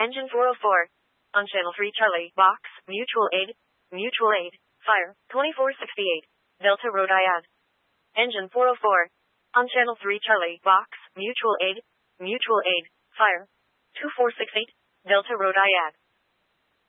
Engine 404. On Channel 3 Charlie, Box, Mutual Aid, Fire, 2468, Delta Rhode Island. Engine 404. On Channel 3 Charlie, Box, Mutual Aid, Fire, 2468, Delta Rhode Island.